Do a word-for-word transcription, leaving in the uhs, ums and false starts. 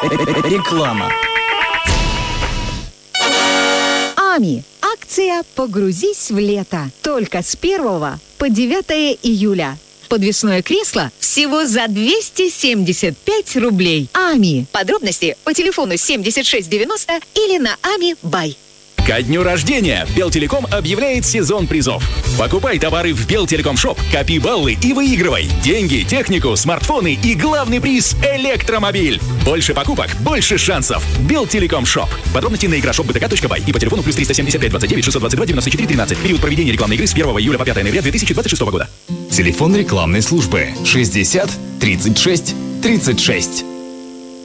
Реклама. АМИ. Акция «Погрузись в лето». Только с первого по девятое июля. Подвесное кресло всего за двести семьдесят пять рублей. АМИ. Подробности по телефону семьдесят шесть девяносто или на ами бай. Ко дню рождения Белтелеком объявляет сезон призов. Покупай товары в Белтелеком Шоп, копи баллы и выигрывай деньги, технику, смартфоны и главный приз – электромобиль. Больше покупок, больше шансов. Белтелеком Шоп. Подробности на игра шоп бэ тэ ка точка бай и по телефону плюс триста семьдесят пять двадцать девять шестьсот двадцать два девяносто четыре тринадцать. Период проведения рекламной игры с первого июля по пятое ноября две тысячи двадцать шестого года. Телефон рекламной службы шестьдесят тридцать шесть тридцать шесть.